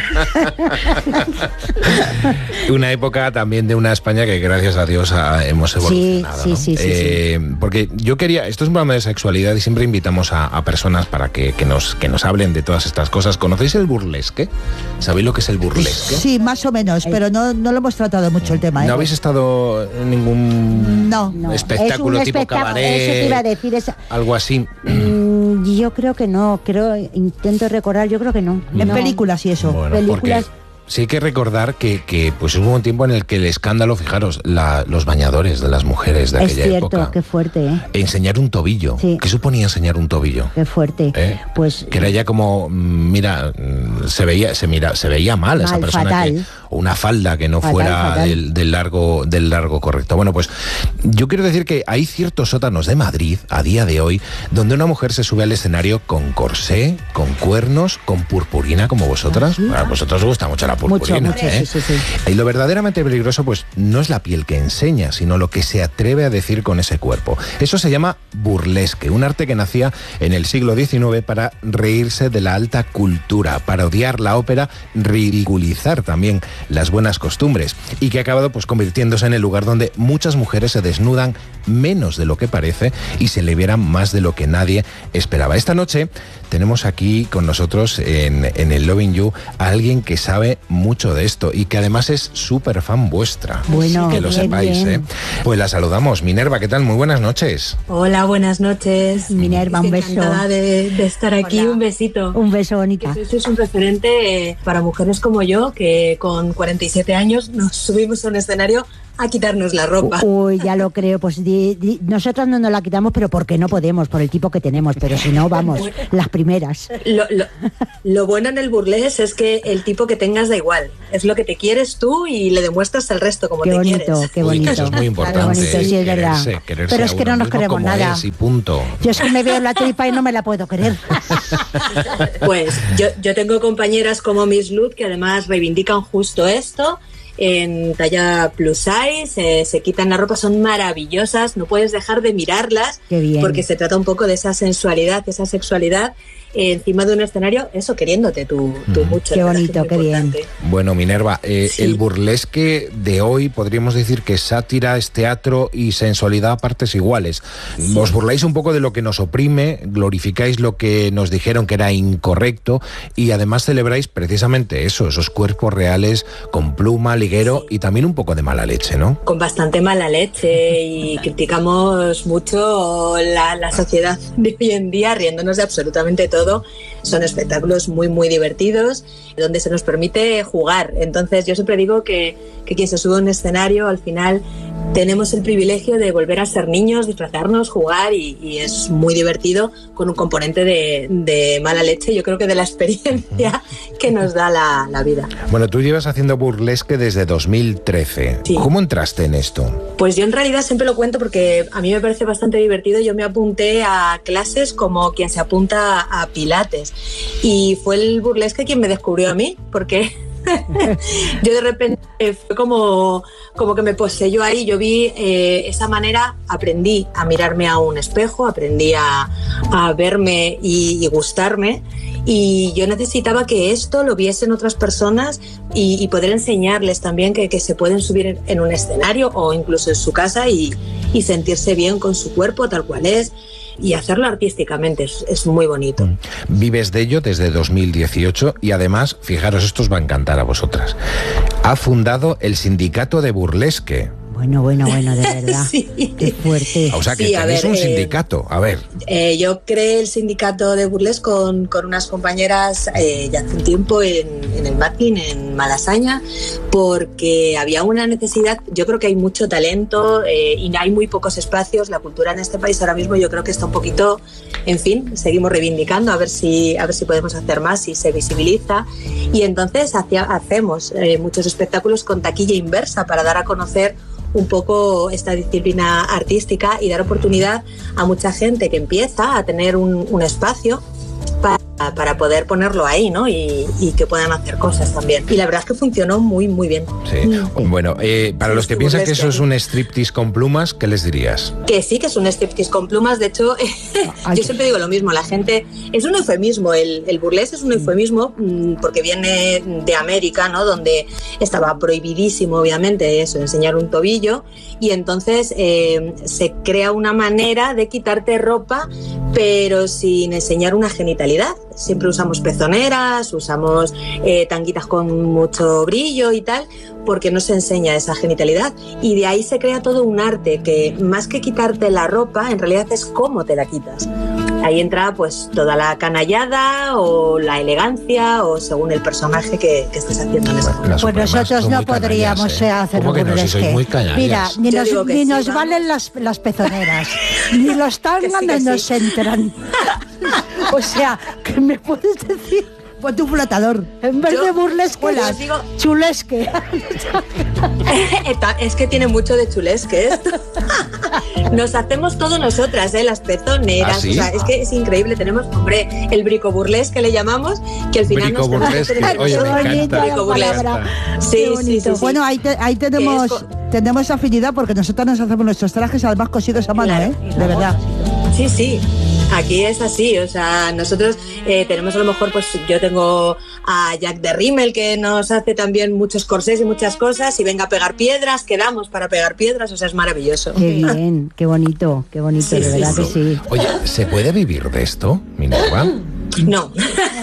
Una época también de una España que gracias a Dios ha- hemos evolucionado. sí, ¿no? sí, sí, Eh, Porque yo quería, esto es un programa de sexualidad y siempre invitamos a, a personas para que, que nos, que nos hablen de todas estas cosas. ¿Conocéis el burlesque? ¿Sabéis lo que es el burlesque? Sí, más o menos, pero no, no lo hemos tratado mucho el tema. ¿eh? ¿No habéis estado en ningún No. No, espectáculo es un tipo espectáculo, cabaret? eso te iba a decir, es- Algo así. Mm, yo creo que no, creo, intento recordar, yo creo que no. En No. películas y eso. Bueno, películas- porque sí hay que recordar que, que pues hubo un tiempo en el que el escándalo, fijaros, la- los bañadores de las mujeres de Es aquella cierto, época. qué fuerte, ¿eh? Enseñar un tobillo. Sí. ¿Qué suponía enseñar un tobillo? Qué fuerte. ¿Eh? Pues Que era ya como, mm, mira, mm, se veía, se mira, se veía mal, esa Mal, persona fatal. que, o una falda que no Fatal, fuera fatal. Del, del largo, del largo correcto. Bueno, pues yo quiero decir que hay ciertos sótanos de Madrid a día de hoy donde una mujer se sube al escenario con corsé, con cuernos, con purpurina como vosotras. A vosotros os gusta mucho la purpurina. mucho, ¿eh? sí, sí, sí. Y lo verdaderamente peligroso, pues, no es la piel que enseña, sino lo que se atreve a decir con ese cuerpo. Eso se llama burlesque, un arte que nacía en el siglo diecinueve para reírse de la alta cultura, parodiar la ópera, ridiculizar también las buenas costumbres y que ha acabado pues convirtiéndose en el lugar donde muchas mujeres se desnudan menos de lo que parece y se liberan más de lo que nadie esperaba. Esta noche tenemos aquí con nosotros en, en el Loving You a alguien que sabe mucho de esto y que además es súper fan vuestra. Bueno, que lo bien, sepáis, bien. ¿eh? Pues la saludamos. Minerva, ¿qué tal? Muy buenas noches. Hola, buenas noches. Minerva, un beso. Encantada de, de estar aquí. Hola. Un besito. Un beso, bonita. Que sois un referente eh, para mujeres como yo, que con cuarenta y siete años nos subimos a un escenario a quitarnos la ropa. Uy, ya lo creo. Pues di, di, nosotros no nos la quitamos, pero porque no podemos, por el tipo que tenemos. Pero si no, vamos, las primeras. Lo, lo, lo bueno en el burlesque es que el tipo que tengas da igual. Es lo que te quieres tú y le demuestras al resto como Qué te bonito, quieres. qué Uy, bonito. que eso es muy importante. Qué bonito, sí, es verdad. Quererse, quererse Pero es a que uno no nos mismo queremos como nada. es y punto. Yo es que me veo la tripa y no me la puedo querer. Pues yo, yo tengo compañeras como Miss Luz que además reivindican justo esto. En talla plus size, eh, se quitan la ropa, son maravillosas, no puedes dejar de mirarlas. Qué bien. Porque se trata un poco de esa sensualidad, de esa sexualidad eh, encima de un escenario, eso queriéndote tú, tú mucho. Qué ¿verdad? bonito, Es qué muy bien. importante. Bueno, Minerva, eh, Sí. el burlesque de hoy podríamos decir que sátira es teatro y sensualidad a partes iguales. Os burláis un poco de lo que nos oprime, glorificáis lo que nos dijeron que era incorrecto y además celebráis precisamente eso, esos cuerpos reales con pluma, liguero y también un poco de mala leche, ¿no? Con bastante mala leche y criticamos mucho la, la sociedad de hoy en día, riéndonos de absolutamente todo. Son espectáculos muy, muy divertidos, donde se nos permite jugar. Entonces yo siempre digo que, que quien se sube a un escenario, al final tenemos el privilegio de volver a ser niños, disfrazarnos, jugar y, y es muy divertido con un componente de, de mala leche, yo creo que de la experiencia que nos da la, la vida. Bueno, tú llevas haciendo burlesque desde dos mil trece. Sí. ¿Cómo entraste en esto? Pues yo en realidad siempre lo cuento porque a mí me parece bastante divertido. Yo me apunté a clases como quien se apunta a Pilates y fue el burlesque quien me descubrió a mí, porque yo de repente fue como, como que me poseyó ahí. Yo vi eh, esa manera, aprendí a mirarme a un espejo, aprendí a, a verme y, y gustarme. Y yo necesitaba que esto lo viesen otras personas y, y poder enseñarles también que, que se pueden subir en, en un escenario o incluso en su casa y, y sentirse bien con su cuerpo tal cual es y hacerlo artísticamente, es, es muy bonito. Vives de ello desde dos mil dieciocho y además, fijaros, esto os va a encantar a vosotras. Ha fundado el Sindicato de Burlesque. Bueno, bueno, bueno, de verdad. Sí. Qué fuerte. O sea que Sí, a tenéis ver, un eh, sindicato. A ver, Eh, yo creé el sindicato de burlesque con, con unas compañeras eh, ya hace un tiempo en, en el Mapping, en Malasaña, porque había una necesidad. Yo creo que hay mucho talento eh, y hay muy pocos espacios. La cultura en este país ahora mismo yo creo que está un poquito, en fin, seguimos reivindicando a ver si, a ver si podemos hacer más, si se visibiliza. Y entonces hacia, hacemos eh, muchos espectáculos con taquilla inversa para dar a conocer un poco esta disciplina artística y dar oportunidad a mucha gente que empieza a tener un, un espacio para, para poder ponerlo ahí, ¿no? Y, y que puedan hacer cosas también. Y la verdad es que funcionó muy, muy bien. sí. Bueno, eh, para Sí, los que sí, piensan que burlesque. eso es un striptease con plumas, ¿qué les dirías? Que sí, que es un striptease con plumas. De hecho, yo siempre digo lo mismo. La gente... Es un eufemismo. El, el burlesque es un eufemismo mmm, porque viene de América, ¿no? Donde estaba prohibidísimo, obviamente, eso, enseñar un tobillo. Y entonces eh, se crea una manera de quitarte ropa, pero sin enseñar una genitalidad. Siempre usamos pezoneras, usamos eh, tanguitas con mucho brillo y tal, porque no se enseña esa genitalidad. Y de ahí se crea todo un arte que, más que quitarte la ropa, en realidad es cómo te la quitas. Ahí entra pues toda la canallada o la elegancia o según el personaje que, que estés haciendo en ese momento. Las Pues supremas nosotros son no muy canallas, podríamos ¿eh? eh, hacer ¿Cómo que no? Si sois burlesque. muy canallas. Mira, ni Yo nos, digo que ni sí, nos vamos. valen las, las pezoneras, ni los tangas Que sí, que ni nos sí. entran. O sea, ¿qué me puedes decir? Ponte un flotador. En vez Yo- de burlesque, pues las os digo- chulesque. Es que tiene mucho de chulesque esto. Nos hacemos todo nosotras, ¿eh? Las pezoneras. ¿Ah, sí? O sea, es que es increíble. Tenemos, hombre, el brico burlesque que le llamamos, que al final Brico nos burlesque. tenemos que Oye, me hacer encanta. el brico burlesque. Me Sí, sí, sí, sí. Bueno, ahí, te- ahí tenemos, Que es co- tenemos afinidad porque nosotros nos hacemos nuestros trajes además cosidos a mano, Claro. ¿eh? De verdad. Sí, sí. Aquí es así, o sea, nosotros eh, tenemos a lo mejor, pues yo tengo a Jack de Rimmel que nos hace también muchos corsés y muchas cosas, y venga a pegar piedras, quedamos para pegar piedras, o sea, es maravilloso. Qué bien, qué bonito, qué bonito, Sí, de sí, verdad sí. que sí. Oye, ¿se puede vivir de esto, Minerva? No,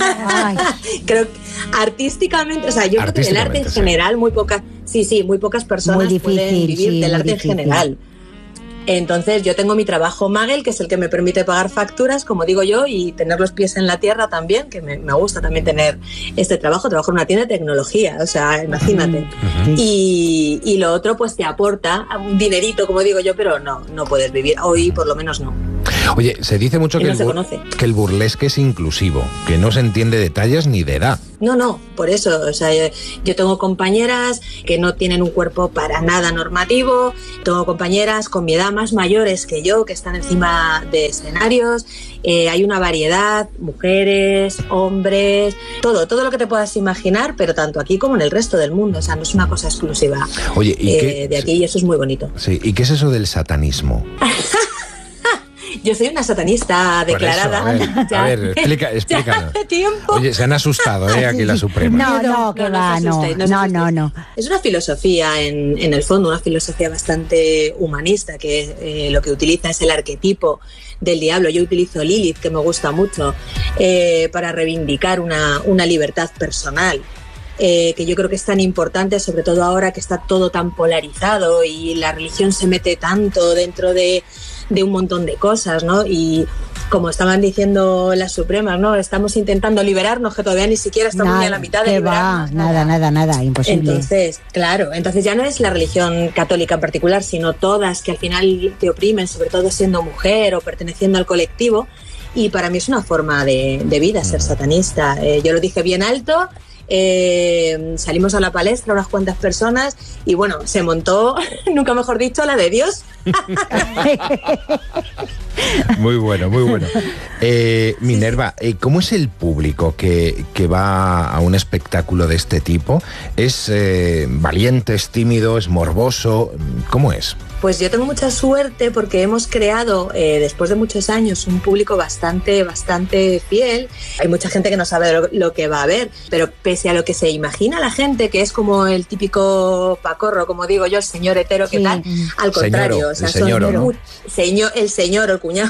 creo que artísticamente, o sea, yo creo que del arte en Artísticamente, sí. general muy pocas, sí, sí, muy pocas personas Muy difícil, pueden vivir sí, del muy arte difícil. en general. Entonces yo tengo mi trabajo Magel, que es el que me permite pagar facturas, como digo yo, y tener los pies en la tierra también, que me, me gusta también tener este trabajo. Trabajo en una tienda de tecnología, o sea, imagínate. Sí. Y, y lo otro pues te aporta un dinerito, como digo yo, pero no, no puedes vivir. Hoy por lo menos no. Oye, se dice mucho Y que, no el se bur- conoce. que el burlesque es inclusivo, que no se entiende de tallas ni de edad. No, no, por eso, o sea, yo, yo tengo compañeras que no tienen un cuerpo para nada normativo, tengo compañeras con mi edad más mayores que yo, que están encima de escenarios, eh, hay una variedad, mujeres, hombres, todo, todo lo que te puedas imaginar, pero tanto aquí como en el resto del mundo, o sea, no es una cosa exclusiva Oye, ¿y eh, qué- de aquí, y eso es muy bonito. Sí, ¿y qué es eso del satanismo? Yo soy una satanista Por eso, declarada. a ver, ya- a ver, explica, ya explícanos. hace tiempo. Oye, se han asustado, ¿eh? Aquí la Suprema. No, no, que No, no va, os no, asustéis, no os no, asustéis. no, no. Es una filosofía, en, en el fondo, una filosofía bastante humanista, que eh, lo que utiliza es el arquetipo del diablo. Yo utilizo Lilith, que me gusta mucho, eh, para reivindicar una, una libertad personal. Eh, que yo creo que es tan importante, sobre todo ahora que está todo tan polarizado y la religión se mete tanto dentro de, de un montón de cosas, ¿no? Y como estaban diciendo las Supremas, ¿no? Estamos intentando liberarnos, que todavía ni siquiera estamos ni a la mitad de que va, liberarnos. nada, nada, nada, imposible. Entonces, claro, entonces ya no es la religión católica en particular, sino todas que al final te oprimen, sobre todo siendo mujer o perteneciendo al colectivo. Y para mí es una forma de, de vida ser satanista. Eh, yo lo dije bien alto. Eh, salimos a la palestra unas cuantas personas y bueno, se montó, nunca mejor dicho, la de Dios. Muy bueno, muy bueno. Eh, Minerva, eh, ¿cómo es el público que, que va a un espectáculo de este tipo? ¿Es eh, valiente, es tímido, es morboso? ¿Cómo es? Pues yo tengo mucha suerte porque hemos creado, eh, después de muchos años, un público bastante, bastante fiel. Hay mucha gente que no sabe lo, lo que va a ver, pero pese a lo que se imagina la gente, que es como el típico pacorro, como digo yo, el señor hetero, ¿qué Sí. tal? Al contrario, Señoro, o sea, el señoro, son ¿no? mu- señor, el señor o el cuñado.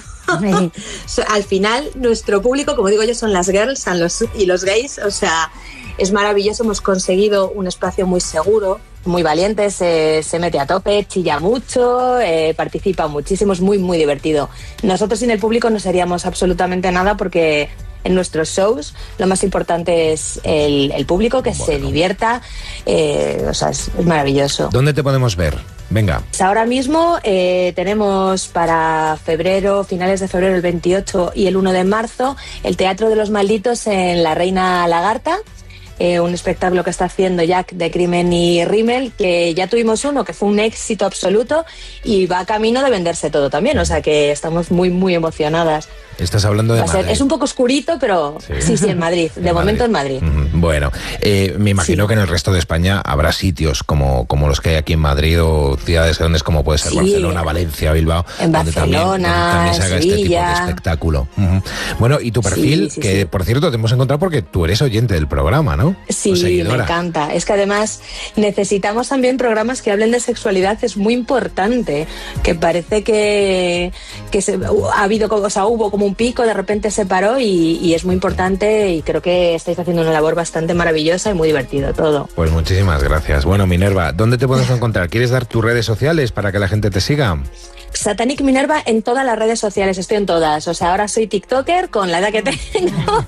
So, al final, nuestro público, como digo yo, son las girls son los, y los gays, o sea, es maravilloso. Hemos conseguido un espacio muy seguro, muy valiente, se, se mete a tope, chilla mucho, eh, participa muchísimo, es muy, muy divertido. Nosotros sin el público no seríamos absolutamente nada porque en nuestros shows lo más importante es el, el público, que se divierta, eh, o sea, es, es maravilloso. ¿Dónde te podemos ver? Venga. Pues ahora mismo eh, tenemos para febrero, finales de febrero, el veintiocho y el uno de marzo, el Teatro de los Malditos en La Reina Lagarta. Eh, un espectáculo que está haciendo Jack de Crimen y Rimmel, que ya tuvimos uno que fue un éxito absoluto y va camino de venderse todo también, o sea que estamos muy muy emocionadas. Estás hablando de Va a ser- Madrid. es un poco oscurito, pero Sí. sí, sí, en Madrid, de En momento en Madrid. Ujú. Bueno, eh, me imagino Sí. que en el resto de España habrá sitios como, como los que hay aquí en Madrid o ciudades grandes como puede ser Sí. Barcelona, Valencia, Bilbao, En donde también, donde Barcelona, también se haga este tipo de Sevilla. espectáculo. Ujú. Bueno, y tu perfil, Sí, sí, que sí. por cierto te hemos encontrado porque tú eres oyente del programa, ¿no? Sí, O me seguidora. encanta. Es que además necesitamos también programas que hablen de sexualidad. Es muy importante, que parece que, que se, ha habido, como- o sea, hubo como un pico, de repente se paró y, y es muy importante y creo que estáis haciendo una labor bastante maravillosa y muy divertido todo. Pues muchísimas gracias. Bueno, Minerva, ¿dónde te podemos encontrar? ¿Quieres dar tus redes sociales para que la gente te siga? Satanic Minerva en todas las redes sociales, estoy en todas. O sea, ahora soy TikToker con la edad que tengo.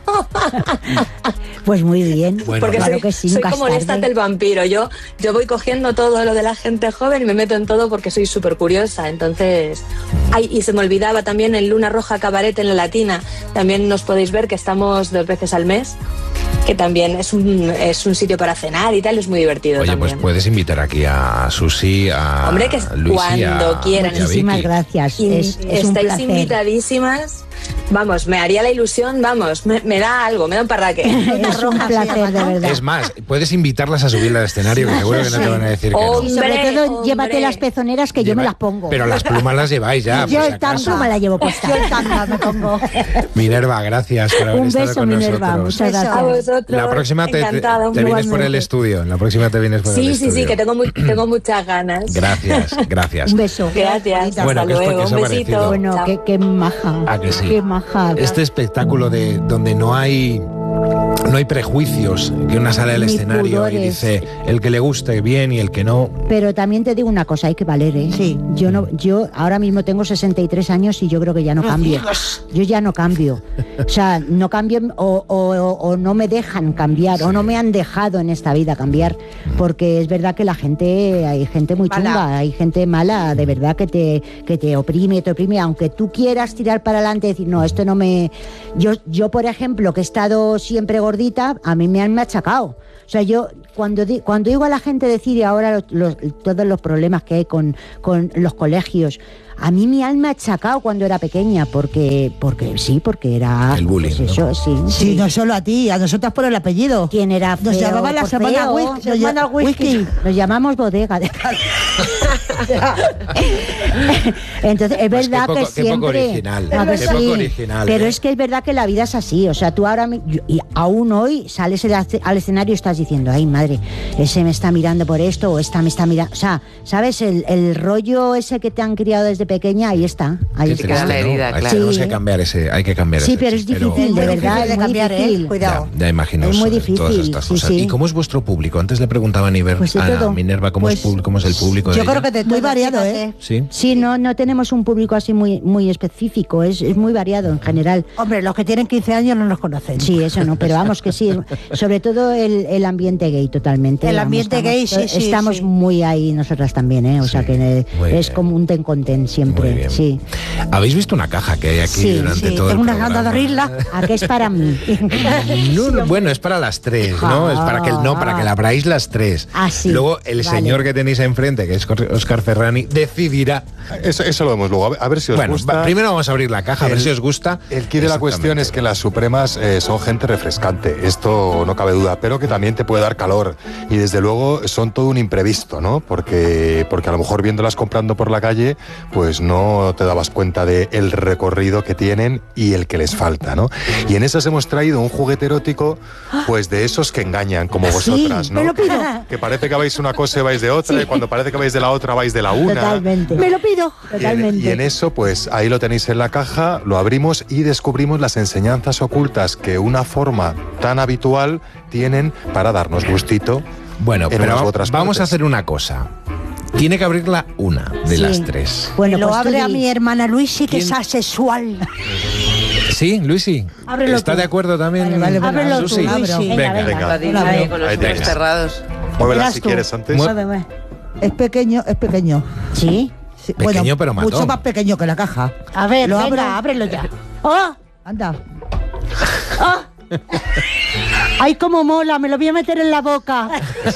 Pues muy bien, Bueno, Porque claro soy, que sí, soy nunca es como el esta tarde. del vampiro. Yo, yo voy cogiendo todo lo de la gente joven y me meto en todo porque soy súper curiosa. Entonces, ay, y se me olvidaba también el Luna Roja Cabaret en la Latina. También nos podéis ver que estamos dos veces al mes. que también es un, es un sitio para cenar y tal, es muy divertido. Oye, también. pues puedes invitar aquí a Susi, a Hombre, que Luisi, cuando a, quieran. y a Muchísimas Vicky. gracias. Y Es, es un estáis placer. invitadísimas. Vamos, me haría la ilusión, vamos, me, me da algo, me da un parraque. Es un placer, de verdad. Es más, puedes invitarlas a subir al escenario, que seguro que no te van a decir que no. Y sobre Hombre, todo, hombre. llévate las pezoneras que yo me Lleva- las pongo. Pero las plumas las lleváis ya, yo por si el tanga acaso. me la llevo puesta. Yo el tanga me pongo. Minerva, gracias por haber Un estado beso, con Minerva. nosotros. Muchas Beso. A gracias. vosotros. La próxima te, te, Encantada, te vienes por el igualmente. estudio. La próxima te vienes por el Sí, estudio. sí, sí, que tengo, muy, tengo muchas ganas. Gracias, gracias. Un beso. Gracias, Bueno, hasta ¿qué os- luego, qué os ha un parecido? besito. Bueno, Chao. qué, qué maja. ¿A que sí? Qué maja. Este espectáculo de donde no hay no hay prejuicios, que una sale al Ni escenario y pudores. dice el que le guste bien y el que no. Pero también te digo una cosa, hay que valer, ¿eh? Sí. Yo no, yo ahora mismo tengo sesenta y tres años y yo creo que ya no cambio. Yo ya no cambio. O sea, no cambio o, o- o- o no me dejan cambiar, o no me han dejado en esta vida cambiar, porque es verdad que la gente, hay gente muy Mala. chunga, hay gente mala, de verdad que te, que te oprime, te oprime, aunque tú quieras tirar para adelante y decir, no, esto no me... Yo, yo por ejemplo, que he estado siempre gordita, a mí me han machacado. O sea, yo cuando di- cuando digo a la gente decir ahora los- los- todos los problemas que hay con, con los colegios, a mí me han machacado cuando era pequeña, porque porque sí, porque era... El bullying, pues eso, ¿no? sí, Sí, no solo a ti, a nosotras por el apellido. ¿Quién era Nos feo llamaban las por hermanas feo? Whisky. Nos llaman whisky. Nos llamamos bodega. Entonces, es Pues verdad qué poco- que qué poco siempre... original, A ver, qué poco original, Pero ¿eh? es que es verdad que la vida es así. O sea, tú ahora, mi- yo- y aún hoy, sales al esce- al escenario y estás diciendo, ay, madre, ese me está mirando por esto o esta me está mirando... O sea, ¿sabes? El, el rollo ese que te han criado desde pequeña, ahí está. Ahí Qué está. queda la triste, ¿no? herida, Hay- claro. Tenemos Sí. que cambiar ese, hay que cambiar Sí, ese pero es chip, difícil, de muy verdad, difícil de es muy cambiar, ¿eh? difícil. Cuidado. Ya, ya imagino Es muy todas difícil, estas sí, cosas. sí. ¿Y cómo es vuestro público? Antes le preguntaba a Niver, Pues de a todo. Minerva, ¿cómo, es, Pues pub- cómo es el público de Yo creo ella? que de Muy todo, variado, fíjate. ¿eh? Sí. Sí, no, no tenemos un público así muy, muy específico, es, es muy variado en general. Hombre, los que tienen quince años no nos conocen. Sí, eso no, pero vamos que sí, sobre todo el, el ambiente gay totalmente. El vamos, ambiente estamos- gay, sí, sí, Estamos sí. muy ahí nosotras también, ¿eh? O sea Sí, que eh, muy es bien. como un ten con ten siempre, Muy bien. sí. ¿Habéis visto una caja que hay aquí Sí, durante Sí, todo el tengo unas programa? ganas de abrirla. ¿A qué es para mí? No, no, bueno, es para las tres, ¿no? Es para que no, para que la abráis las tres. Ah, sí. Luego el Vale. señor que tenéis enfrente, que es Óscar Ferrani, decidirá. Eso, eso lo vemos luego. A ver, a ver si os Bueno, gusta. va- primero vamos a abrir la caja, a ver El- si os gusta. El key de la cuestión es que las Supremas eh, son gente refrescante, esto no cabe duda, pero que también te puede dar calor y desde luego son todo un imprevisto, ¿no? Porque, porque a lo mejor viéndolas comprando por la calle, pues no te dabas cuenta de el recorrido que tienen y el que les falta, ¿no? Y en esas hemos traído un juguete erótico, pues de esos que engañan, como vosotras, ¿no? me lo pido. Que parece que vais una cosa y vais de otra, y cuando parece que vais de la otra vais de la una. Totalmente. Me lo pido. Y en, Totalmente. y en eso, pues ahí lo tenéis en la caja, lo abrimos y descubrimos las enseñanzas ocultas que una forma tan habitual tienen para darnos gustito. Bueno, en pero unas u va- otras vamos a partes. hacer una cosa. Tiene que abrirla una de Sí. las tres. Bueno, lo pues tú abre a di- mi hermana Luisi, que ¿Quién? es asexual. ¿Sí, Luisi? Ábrelo ¿Está tú. de acuerdo también? Vale, vale, vale. Ábrelo tú, Susi? Luisi. Venga, Venga, venga. venga. Adivina Hola, ahí con los ahí ojos tienes. cerrados. Muévela Verás si tú. quieres antes. Mueve- Muéveme. Es pequeño, es pequeño. Sí. Sí, Pequeño, pero matón. mucho más pequeño que la caja. A ver, Lo venga, abro. ábrelo ya. ¡Oh! Anda. ¡Oh! ¡Ay, cómo mola! Me lo voy a meter en la boca.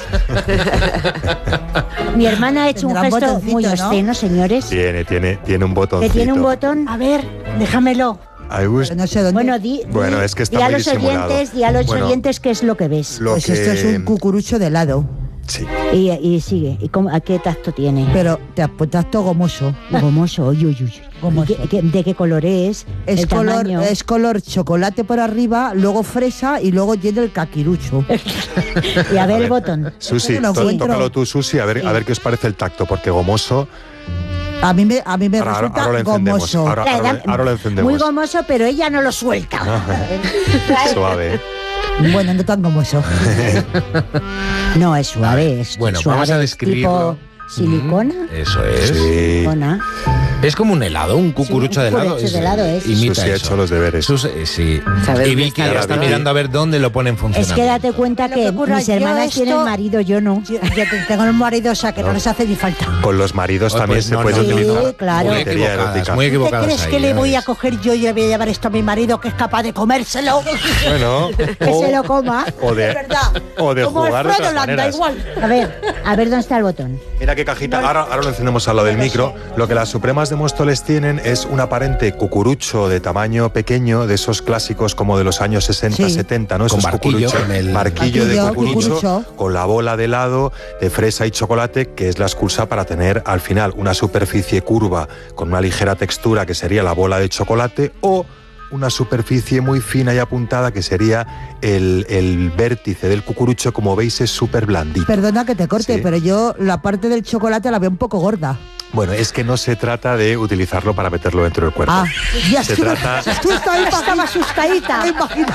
Mi hermana ha hecho un Tendrá un gesto botoncito, muy ¿no? obsceno, señores. Tiene, tiene, tiene un Que botoncito. tiene un botón. A ver, déjamelo. Ahí gust- Pero no sé dónde. Bueno, di, di- Bueno, es que está di a muy los disimulado. oyentes, di a los Bueno. oyentes qué es lo que ves. Lo pues que... esto es un cucurucho de helado. Sí. Y, y sigue. ¿Y cómo, a qué tacto tiene? Pero te apuntas todo gomoso. Gomoso, uy, uy, uy. Gomoso. ¿Y qué- qué- ¿De qué color es? Es ¿El color, tamaño? es color chocolate por arriba, luego fresa y luego tiene el caquirucho. Y a ver el botón. Susi, No lo tó- encuentro. tócalo tú, Susi, a ver, Sí. a ver qué os parece el tacto, porque gomoso... A mí me, a mí me Ahora, ahora, resulta ahora lo encendemos. gomoso. Ahora, ahora, lo- ahora lo encendemos. Muy gomoso, pero ella no lo suelta. Suave. Bueno, no tan gomoso. No, es suave. Es Bueno, suave, vamos a es describirlo. tipo silicona. Eso es. Sí. Silicona. Es como un helado, un cucurucho Sí, un de helado. cucurucho de helado es. Imita Susi ha eso. hecho los deberes. Sus- eh, sí. Saber Y dónde Vicky está ya la está Vicky. mirando a ver dónde lo pone en Es funcionamiento. que date cuenta Lo que que ocurre, mis yo hermanas esto- tienen marido, yo no. Yo, yo tengo el marido, o sea que no, No. les hace ni falta. Con los maridos Oh, también pues se no, puede no, no. utilizar Sí, claro. Muy juguetería equivocadas, erótica. muy ¿Tú te equivocadas crees ahí, que le ya voy a ves. coger yo y le voy a llevar esto a mi marido que es capaz de comérselo? Bueno, Que o, se lo coma. o de, Es verdad. o de Como jugar de Alfredo otras Landa, maneras. igual. A ver, a ver dónde está el botón. Mira qué cajita, ahora, ahora lo encendemos al lado del micro. Lo que las Supremas de Móstoles tienen es un aparente cucurucho de tamaño pequeño, de esos clásicos como de los años sesenta, Sí. setenta, ¿no? Con Esos barquillo, cucuruchos, con el- barquillo de Barquillo, cucurucho, cucurucho. con la bola de helado de fresa y chocolate, que es la excusa para tener al final una superficie curva con una ligera textura que sería la bola de chocolate, o una superficie muy fina y apuntada que sería el, el vértice del cucurucho. Como veis, es súper blandito. Perdona que te corte, Sí. pero yo la parte del chocolate la veo un poco gorda. Bueno, es que no se trata de utilizarlo para meterlo dentro del cuerpo. Ah, ya Se es que- trata- Tú estás Estaba asustadita.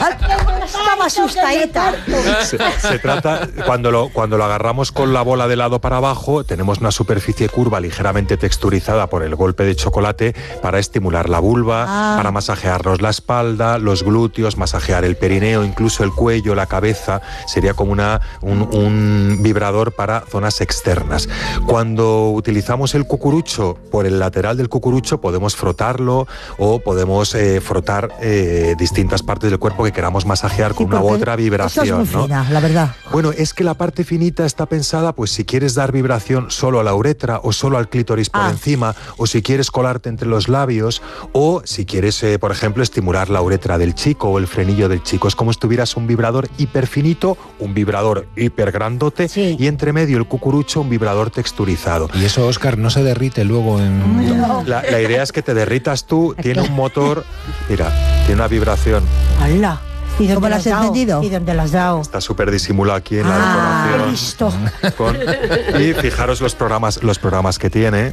Estaba asustadita. Se, se trata, cuando lo, cuando lo agarramos con la bola de helado para abajo, tenemos una superficie curva ligeramente texturizada por el golpe de chocolate para estimular la vulva, Ah. para masajearnos la espalda, los glúteos, masajear el perineo, incluso el cuello, la cabeza. Sería como una, un, un vibrador para zonas externas. Cuando utilizamos el cucurucho, por el lateral del cucurucho podemos frotarlo o podemos eh, frotar eh, distintas partes del cuerpo que queramos masajear con Sí, una u porque otra vibración. Eso es muy ¿no? fina, la verdad. Bueno, es que la parte finita está pensada, pues si quieres dar vibración solo a la uretra o solo al clítoris por Ah. encima, o si quieres colarte entre los labios, o si quieres, eh, por ejemplo, estimular la uretra del chico o el frenillo del chico. Es como si tuvieras un vibrador hiperfinito, un vibrador hipergrandote, Sí. y entre medio el cucurucho, un vibrador texturizado. Y eso, Óscar, no se derrite luego en... La, la idea es que te derritas tú, tiene un motor, mira, tiene una vibración, hala. ¿Y dónde ¿Cómo la lo has has dado? encendido? ¿Y dónde la has dado? está súper disimulado aquí en la Ah, decoración. listo. Con- y fijaros los programas, los programas que tiene.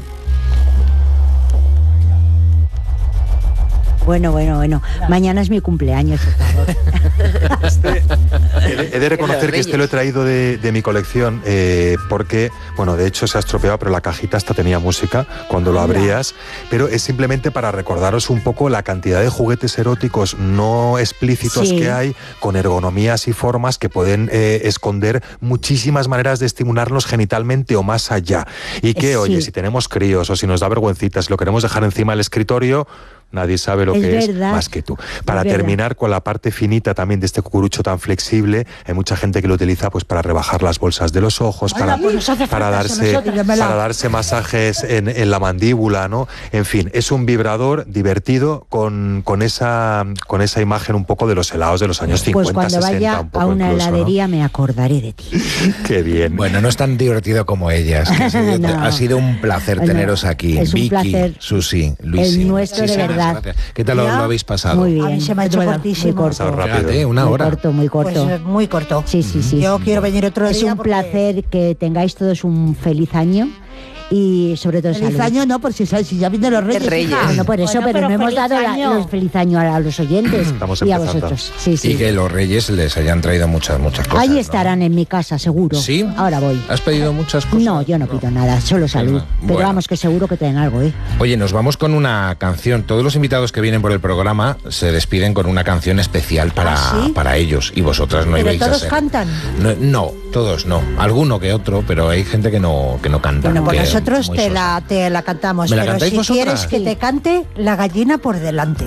Bueno, bueno, bueno. Mañana es mi cumpleaños, por favor. Este, he, de, he de reconocer que este lo he traído de, de mi colección eh, porque, bueno, de hecho se ha estropeado, pero la cajita hasta tenía música cuando lo abrías, pero es simplemente para recordaros un poco la cantidad de juguetes eróticos no explícitos Sí. que hay, con ergonomías y formas que pueden eh, esconder muchísimas maneras de estimularnos genitalmente o más allá. Y que, Eh, oye, sí. si tenemos críos o si nos da vergüencita, si lo queremos dejar encima del escritorio, nadie sabe lo Es que es verdad. más que tú. Para verdad. terminar con la parte finita también de este cucurucho tan flexible, hay mucha gente que lo utiliza pues para rebajar las bolsas de los ojos, Anda, para, pues nos hace para falta eso a darse nosotros. para darse masajes en, en la mandíbula, ¿no? En fin, es un vibrador divertido con, con esa con esa imagen un poco de los helados de los años cincuenta, Pues cuando sesenta, vaya un poco a una incluso, ¿no? heladería me acordaré de ti. Qué bien. Bueno, no es tan divertido como ellas. que ha, sido, No. ha sido un placer Bueno, teneros aquí. es un Vicky, placer. Susi, Luis. El nuestro de Muchísimas verdad. gracias. ¿Qué tal lo, Ya. lo habéis pasado? Muy bien. A mí se me ha hecho Bueno, cortísimo. Muy corto. Pasado rápido. Fíjate, una Muy hora. corto, muy Pues corto. eh, muy corto. Sí, sí, sí. Yo quiero venir otro Es día. un porque- placer que tengáis todos un feliz año y sobre todo Feliz salud. año no, por si, sabes, si ya vienen los reyes. Reyes. hija. Bueno, por eso, Bueno, pero, pero no hemos feliz dado la- año. los feliz año a, a los oyentes Estamos y a empezando. vosotros. Sí, sí. Y que los reyes les hayan traído muchas, muchas cosas. Ahí ¿no? estarán en mi casa, seguro. ¿Sí? Ahora voy. ¿Has pedido muchas cosas? No, yo no pido nada, solo salud. Pero Bueno. vamos, que seguro que tienen algo, ¿eh? Oye, nos vamos con una canción. Todos los invitados que vienen por el programa se despiden con una canción especial para, ¿Ah, sí? para ellos. Y vosotras no Pero ibais a todos ser. cantan. No, no, todos no. Alguno que otro, pero hay gente que no, que no canta. Bueno, pues que nosotros muy te sosa. la, te la cantamos. ¿Me la Pero cantáis si vosotras? quieres que te cante, la gallina por delante.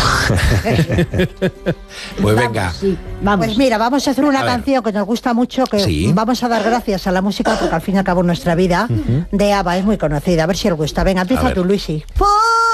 Pues venga. Sí, vamos. Pues mira, vamos a hacer una A ver. canción que nos gusta mucho, que Sí. vamos a dar gracias a la música, porque al fin y al cabo nuestra vida, de ABBA es muy conocida. A ver si os gusta. Venga, A empieza ver. tú, Luisi.